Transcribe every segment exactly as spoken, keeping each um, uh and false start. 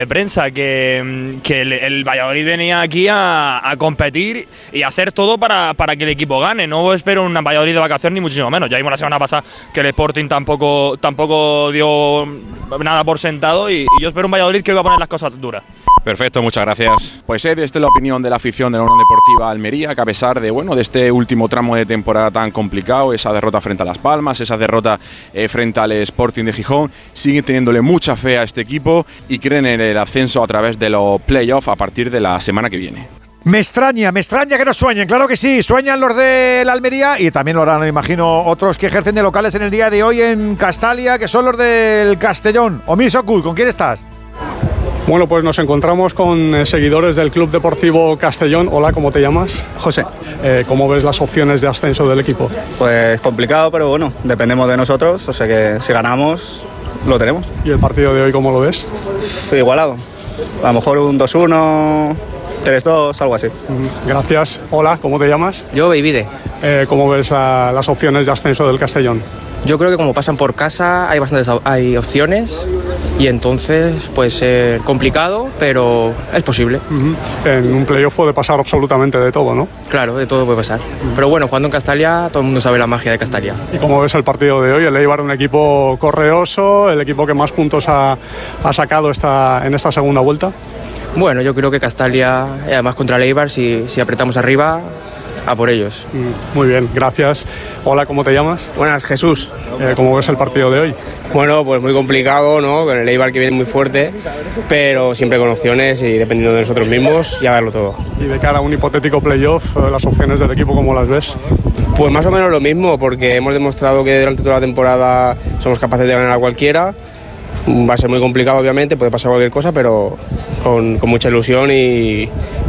de prensa, que, que el, el Valladolid venía aquí a, a competir y a hacer todo para, para que el equipo gane. No espero un Valladolid de vacación ni muchísimo menos. Ya vimos la semana pasada que el Sporting tampoco, tampoco dio nada por sentado y, y yo espero un Valladolid que va a poner las cosas duras. Perfecto, muchas gracias. Pues Ed, esta es la opinión de la afición de la Unión Deportiva Almería, que a pesar de, bueno, de este último tramo de temporada tan complicado, esa derrota frente a Las Palmas, esa derrota eh, frente al Sporting de Gijón, siguen teniéndole mucha fe a este equipo y creen en el ascenso a través de los playoffs a partir de la semana que viene. Me extraña, me extraña que no sueñen, claro que sí, sueñan los de la Almería y también lo harán, me imagino, otros que ejercen de locales en el día de hoy en Castalia, que son los del Castellón. Omir Sokul, ¿con quién estás? Bueno, pues nos encontramos con eh, seguidores del Club Deportivo Castellón. Hola, ¿cómo te llamas? José. Eh, ¿Cómo ves las opciones de ascenso del equipo? Pues complicado, pero bueno, dependemos de nosotros, o sea que si ganamos, lo tenemos. ¿Y el partido de hoy cómo lo ves? Igualado, a lo mejor un dos uno, tres dos, algo así. Gracias. Hola, ¿cómo te llamas? Yo, Beivide. Eh, ¿Cómo ves a las opciones de ascenso del Castellón? Yo creo que como pasan por casa hay bastantes hay opciones y entonces puede ser complicado, pero es posible. Uh-huh. En un playoff puede pasar absolutamente de todo, ¿no? Claro, de todo puede pasar. Uh-huh. Pero bueno, jugando en Castalia, todo el mundo sabe la magia de Castalia. ¿Y cómo ves el partido de hoy? El Eibar, un equipo correoso, el equipo que más puntos ha, ha sacado esta, en esta segunda vuelta. Bueno, yo creo que Castalia, además contra el Eibar, si, si apretamos arriba, a por ellos. Muy bien, gracias. Hola, ¿cómo te llamas? Buenas, Jesús. Eh, ¿Cómo ves el partido de hoy? Bueno, pues muy complicado, ¿no? Con el Eibar que viene muy fuerte, pero siempre con opciones y dependiendo de nosotros mismos y a darlo todo. Y de cara a un hipotético playoff, las opciones del equipo, ¿cómo las ves? Pues más o menos lo mismo, porque hemos demostrado que durante toda la temporada somos capaces de ganar a cualquiera. Va a ser muy complicado, obviamente, puede pasar cualquier cosa, pero con, con mucha ilusión y...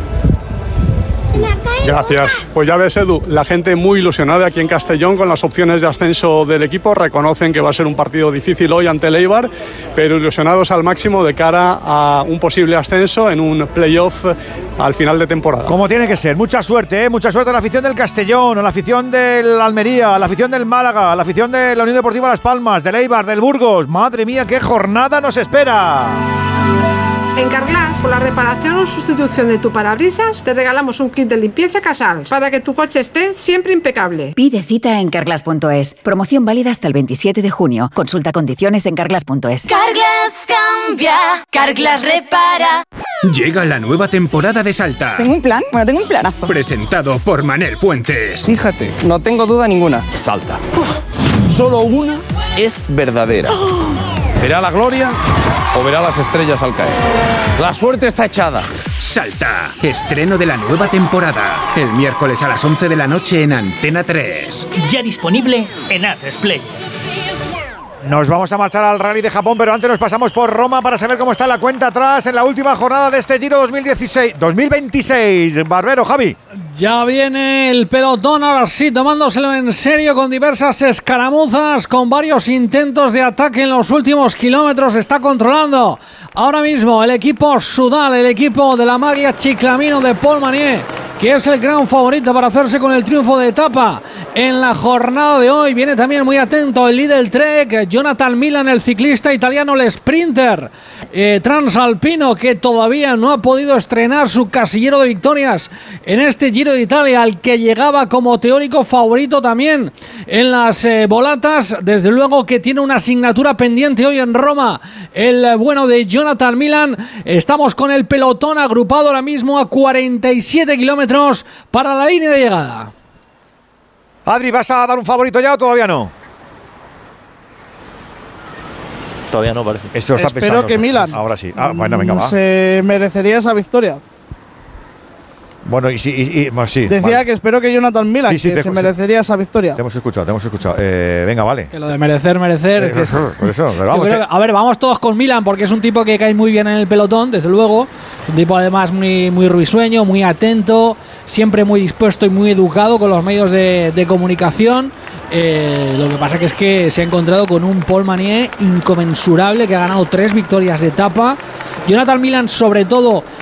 Gracias. Pues ya ves, Edu, la gente muy ilusionada aquí en Castellón con las opciones de ascenso del equipo. Reconocen que va a ser un partido difícil hoy ante el Eibar, pero ilusionados al máximo de cara a un posible ascenso en un playoff al final de temporada. Como tiene que ser. Mucha suerte, ¿eh? Mucha suerte a la afición del Castellón, a la afición del Almería, a la afición del Málaga, a la afición de la Unión Deportiva Las Palmas, del Eibar, del Burgos. Madre mía, qué jornada nos espera. En Carglass, por la reparación o sustitución de tu parabrisas, te regalamos un kit de limpieza Casals para que tu coche esté siempre impecable. Pide cita en carglass punto es. Promoción válida hasta el veintisiete de junio. Consulta condiciones en carglass punto es. Carglass cambia, Carglass repara. Llega la nueva temporada de Salta. ¿Tengo un plan? Bueno, tengo un planazo. Presentado por Manel Fuentes. Fíjate, no tengo duda ninguna. Salta. Uf. Solo una es verdadera. Oh. ¿Verá la gloria o verá las estrellas al caer? La suerte está echada. Salta, estreno de la nueva temporada. El miércoles a las once de la noche en Antena tres. Ya disponible en A tres Play. Nos vamos a marchar al Rally de Japón, pero antes nos pasamos por Roma para saber cómo está la cuenta atrás en la última jornada de este Giro dos mil dieciséis, dos mil veintiséis. Barbero, Javi. Ya viene el pelotón, ahora sí, tomándoselo en serio con diversas escaramuzas, con varios intentos de ataque en los últimos kilómetros. Está controlando ahora mismo el equipo Sudal, el equipo de la Maglia Ciclamino de Paul Manier, que es el gran favorito para hacerse con el triunfo de etapa en la jornada de hoy. Viene también muy atento el líder Trek, Jonathan Milan, el ciclista italiano, el sprinter eh, transalpino, que todavía no ha podido estrenar su casillero de victorias en este Giro de Italia, al que llegaba como teórico favorito también en las eh, volatas. Desde luego que tiene una asignatura pendiente hoy en Roma, el eh, bueno de Jonathan Milan. Estamos con el pelotón agrupado ahora mismo a cuarenta y siete kilómetros para la línea de llegada. Adri, ¿vas a dar un favorito ya o todavía no? Todavía no, parece. Esto está Espero pensando, que Milan. Ahora sí. Ah, bueno, venga, va. Se merecería esa victoria. Bueno, y sí, y, y, bueno, sí. Decía vale. que espero que Jonathan Milan, sí, sí, que te, se merecería sí. esa victoria. Te hemos escuchado, te hemos escuchado. Eh, venga, vale. Que lo de merecer, merecer. Eh, que eso, por eso, pero vamos, creo, a ver, vamos todos con Milan, porque es un tipo que cae muy bien en el pelotón, desde luego. Es un tipo además muy, muy risueño, muy atento, siempre muy dispuesto y muy educado con los medios de, de comunicación. Eh, lo que pasa que es que se ha encontrado con un Paul Manier inconmensurable, que ha ganado tres victorias de etapa. Jonathan Milan, sobre todo,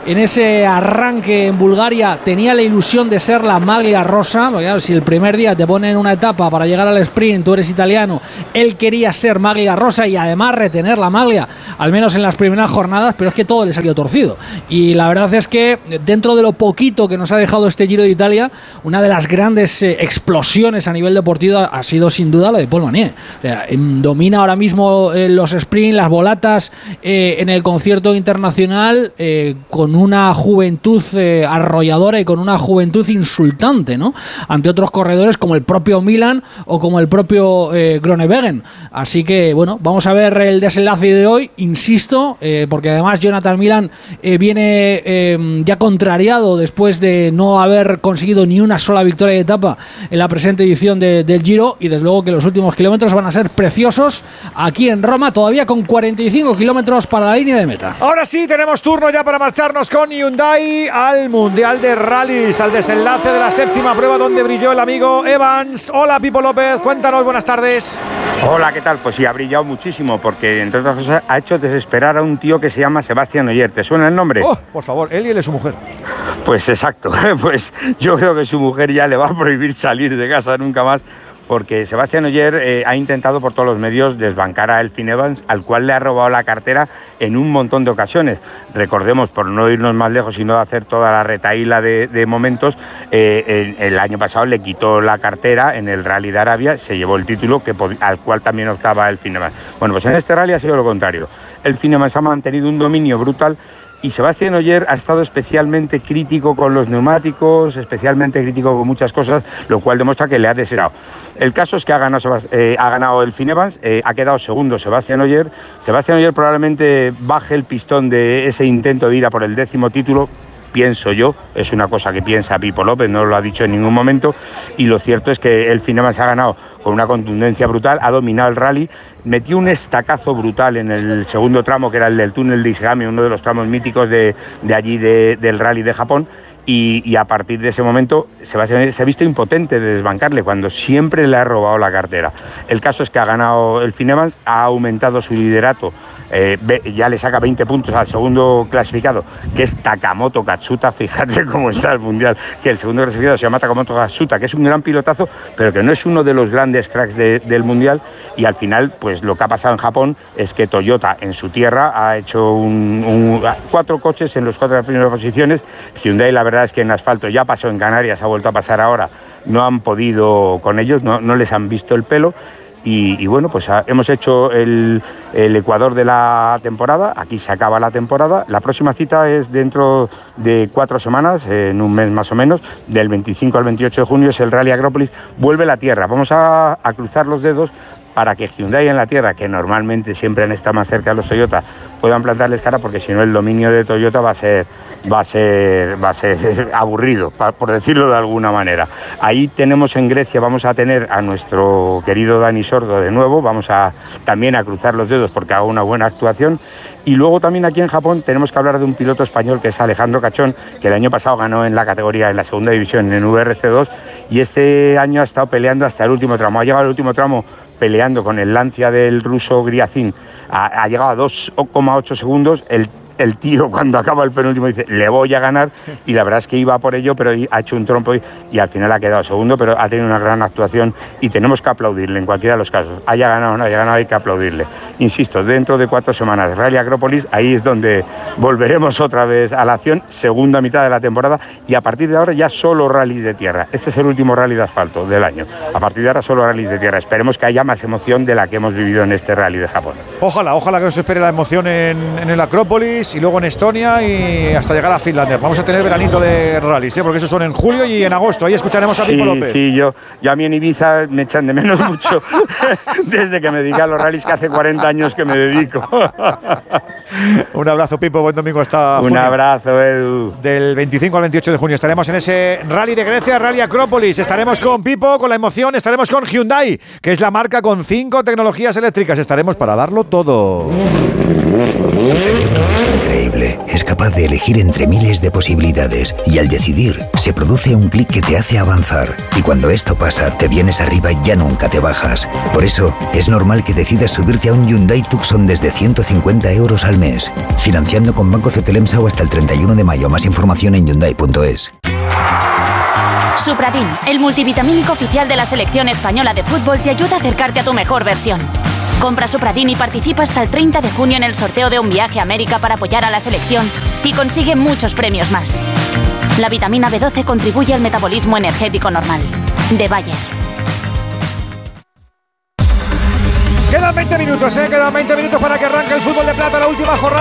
en ese arranque en Bulgaria tenía la ilusión de ser la maglia rosa, porque claro, si el primer día te ponen una etapa para llegar al sprint, tú eres italiano, él quería ser maglia rosa y además retener la maglia, al menos en las primeras jornadas, pero es que todo le salió torcido. Y la verdad es que dentro de lo poquito que nos ha dejado este Giro de Italia, una de las grandes eh, explosiones a nivel deportivo ha sido sin duda la de Paul Magnier. O sea, domina ahora mismo eh, los sprints, las volatas eh, en el concierto internacional eh, con una juventud eh, arrolladora y con una juventud insultante, ¿no? Ante otros corredores como el propio Milan o como el propio eh, Groenewegen. Así que, bueno, vamos a ver el desenlace de hoy, insisto, eh, porque además Jonathan Milan eh, viene eh, ya contrariado después de no haber conseguido ni una sola victoria de etapa en la presente edición de, del Giro, y desde luego que los últimos kilómetros van a ser preciosos aquí en Roma, todavía con cuarenta y cinco kilómetros para la línea de meta. Ahora sí, tenemos turno ya para marcharnos con Hyundai al Mundial de Rallys, al desenlace de la séptima prueba donde brilló el amigo Evans. Hola, Pipo López, cuéntanos, buenas tardes. Hola, ¿qué tal? Pues sí, ha brillado muchísimo porque, entre otras cosas, ha hecho desesperar a un tío que se llama Sebastián Ogier. ¿Te suena el nombre? Oh, por favor, él y él es su mujer. Pues exacto, pues yo creo que su mujer ya le va a prohibir salir de casa nunca más, porque Sebastián Ogier eh, ha intentado por todos los medios desbancar a Elfyn Evans, al cual le ha robado la cartera en un montón de ocasiones. Recordemos, por no irnos más lejos y no hacer toda la retahíla de, de momentos, eh, el, el año pasado le quitó la cartera en el Rally de Arabia, se llevó el título que, al cual también optaba Elfyn Evans. Bueno, pues en este rally ha sido lo contrario. Elfyn Evans ha mantenido un dominio brutal, y Sebastián Ogier ha estado especialmente crítico con los neumáticos, especialmente crítico con muchas cosas, lo cual demuestra que le ha deseado. El caso es que ha ganado, eh, ha ganado Elfyn Evans, eh, ha quedado segundo Sebastián Ogier. Sebastián Ogier probablemente baje el pistón de ese intento de ir a por el décimo título, pienso yo, es una cosa que piensa Pipo López, no lo ha dicho en ningún momento, y lo cierto es que Elfyn Evans ha ganado con una contundencia brutal, ha dominado el rally, metió un estacazo brutal en el segundo tramo, que era el del túnel de Ishigami, uno de los tramos míticos de, de allí de, del rally de Japón, y, y a partir de ese momento Sebastián se ha visto impotente de desbancarle cuando siempre le ha robado la cartera. El caso es que ha ganado Elfyn Evans, ha aumentado su liderato, eh, ya le saca veinte puntos al segundo clasificado, que es Takamoto Katsuta. Fíjate cómo está el mundial, que el segundo clasificado se llama Takamoto Katsuta, que es un gran pilotazo, pero que no es uno de los grandes cracks de, del mundial. Y al final, pues lo que ha pasado en Japón es que Toyota en su tierra ha hecho un, un, cuatro coches en las cuatro primeras posiciones. Hyundai, la verdad es que en asfalto ya pasó en Canarias, ha vuelto a pasar ahora, no han podido con ellos, no, no les han visto el pelo. Y, y bueno, pues a, hemos hecho el, el Ecuador de la temporada, aquí se acaba la temporada. La próxima cita es dentro de cuatro semanas, en un mes más o menos, del veinticinco al veintiocho de junio, es el Rally Agrópolis, vuelve la tierra. Vamos a, a cruzar los dedos para que Hyundai en la tierra, que normalmente siempre han estado más cerca de los Toyota, puedan plantarles cara, porque si no el dominio de Toyota va a ser, va a ser, va a ser aburrido, por decirlo de alguna manera. Ahí tenemos en Grecia, vamos a tener a nuestro querido Dani Sordo de nuevo, vamos a también a cruzar los dedos porque haga una buena actuación. Y luego también aquí en Japón tenemos que hablar de un piloto español que es Alejandro Cachón, que el año pasado ganó en la categoría, en la segunda división, en V R C dos, y este año ha estado peleando hasta el último tramo, ha llegado al último tramo peleando con el Lancia del ruso Griazin, ha, ha llegado a dos coma ocho segundos, el el tío cuando acaba el penúltimo dice le voy a ganar, y la verdad es que iba por ello, pero ha hecho un trompo y, y al final ha quedado segundo, pero ha tenido una gran actuación y tenemos que aplaudirle en cualquiera de los casos, haya ganado o no haya ganado, hay que aplaudirle. Insisto, dentro de cuatro semanas Rally Agrópolis, ahí es donde volveremos otra vez a la acción, segunda mitad de la temporada, y a partir de ahora ya solo rallies de tierra. Este es el último rally de asfalto del año, a partir de ahora solo rallies de tierra. Esperemos que haya más emoción de la que hemos vivido en este rally de Japón. Ojalá, ojalá que nos espere la emoción en, en el Acrópolis y luego en Estonia y hasta llegar a Finlandia. Vamos a tener veranito de rallies, ¿eh? Porque esos son en julio y en agosto. Ahí escucharemos a sí, Pipo López. Sí, yo, yo a mí en Ibiza me echan de menos mucho desde que me dediqué a los rallies, que hace cuarenta años que me dedico. Un abrazo, Pipo. Buen domingo hasta Un junio. abrazo, Edu. Del veinticinco al veintiocho de junio estaremos en ese Rally de Grecia, Rally Acrópolis. Estaremos con Pipo, con la emoción. Estaremos con Hyundai, que es la marca con cinco tecnologías eléctricas. Estaremos para darlo todo. increíble. Es capaz de elegir entre miles de posibilidades y al decidir se produce un clic que te hace avanzar. Y cuando esto pasa, te vienes arriba y ya nunca te bajas. Por eso, es normal que decidas subirte a un Hyundai Tucson desde ciento cincuenta euros al mes. Financiando con Banco Cetelemsau hasta el treinta y uno de mayo. Más información en hyundai punto es. Supradin, el multivitamínico oficial de la selección española de fútbol, te ayuda a acercarte a tu mejor versión. Compra Supradin y participa hasta el treinta de junio en el sorteo de un viaje a América para apoyar a la selección y consigue muchos premios más. La vitamina B doce contribuye al metabolismo energético normal. De Bayer. Quedan veinte minutos, ¿eh? Quedan veinte minutos para que arranque el fútbol de plata, la última jornada.